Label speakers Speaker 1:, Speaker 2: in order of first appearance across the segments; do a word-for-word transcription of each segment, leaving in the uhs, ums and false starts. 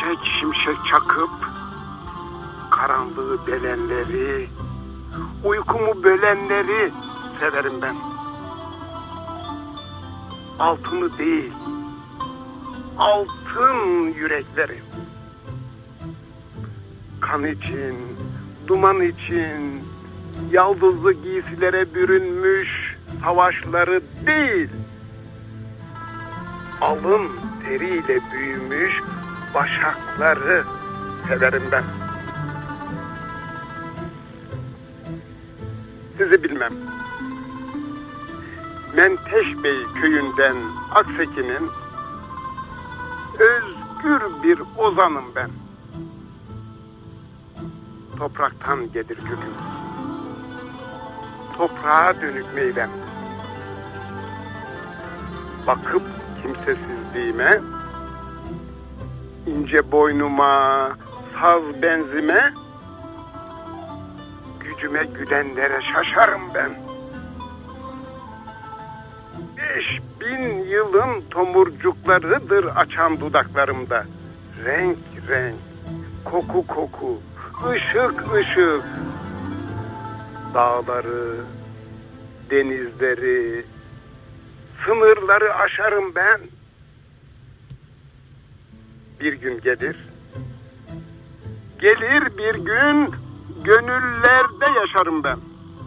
Speaker 1: şimşek şimşek çakıp karanlığı delenleri, uykumu bölenleri severim ben. Altını değil, altın yürekleri. Kan için, duman için, yaldızlı giysilere bürünmüş savaşları değil, alın teriyle büyümüş başakları severim ben. Sizi bilmem. Menteş Bey köyünden Akseki'nin özgür bir ozanım ben. Topraktan gelir köküm. Toprağa dönük meylem. Bakıp kimsesizliğime, ince boynuma, saz benzime, gücüme gülenlere şaşarım ben. Beş bin yılın tomurcuklarıdır açan dudaklarımda. Renk renk, koku koku, ışık ışık. Dağları, denizleri, sınırları aşarım ben. Bir gün gelir, gelir bir gün gönüllerde yaşarım ben.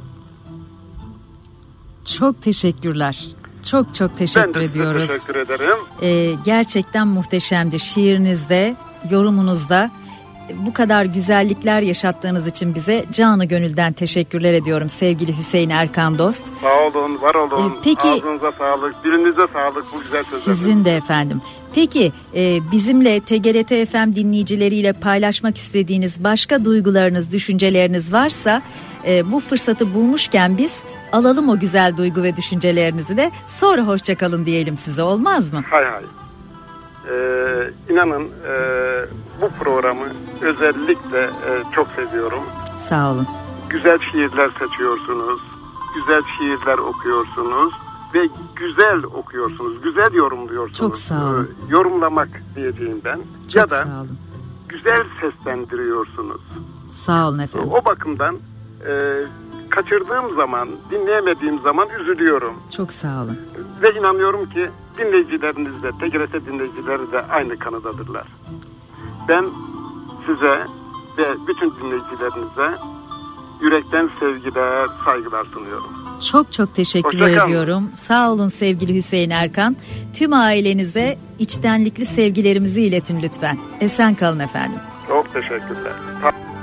Speaker 2: Çok teşekkürler. Çok çok teşekkür
Speaker 1: ben de
Speaker 2: ediyoruz.
Speaker 1: Teşekkür ederim.
Speaker 2: Ee, gerçekten muhteşemdi şiirinizde, yorumunuzda. Bu kadar güzellikler yaşattığınız için bize canı gönülden teşekkürler ediyorum sevgili Hüseyin Erkan Dost.
Speaker 1: Sağ olun, var olun.
Speaker 2: Ee, peki,
Speaker 1: ağzınıza sağlık, dilinize sağlık bu güzel sözler.
Speaker 2: Sizin de efendim. Peki e, bizimle T G R T F M dinleyicileriyle paylaşmak istediğiniz başka duygularınız, düşünceleriniz varsa e, bu fırsatı bulmuşken biz alalım o güzel duygu ve düşüncelerinizi de, sonra hoşçakalın diyelim size, olmaz mı?
Speaker 1: Hay hay. Ee, inanın e, bu programı özellikle e, çok seviyorum.
Speaker 2: Sağ olun.
Speaker 1: Güzel şiirler seçiyorsunuz, güzel şiirler okuyorsunuz ve güzel okuyorsunuz, güzel yorumluyorsunuz.
Speaker 2: Çok sağ olun.
Speaker 1: Ee, yorumlamak diyeceğim ben.
Speaker 2: Çok
Speaker 1: ya da
Speaker 2: sağ olun.
Speaker 1: güzel seslendiriyorsunuz.
Speaker 2: Sağ olun efendim.
Speaker 1: O bakımdan e, kaçırdığım zaman, dinleyemediğim zaman üzülüyorum.
Speaker 2: Çok sağ olun.
Speaker 1: Ve inanıyorum ki dinleyicileriniz de, T G R T dinleyicileri de aynı kanıdadırlar. Ben size ve bütün dinleyicilerinize yürekten sevgiler, saygılar sunuyorum.
Speaker 2: Çok çok teşekkürler ediyorum. Sağ olun sevgili Hüseyin Erkan. Tüm ailenize içtenlikli sevgilerimizi iletin lütfen. Esen kalın efendim.
Speaker 1: Çok teşekkürler.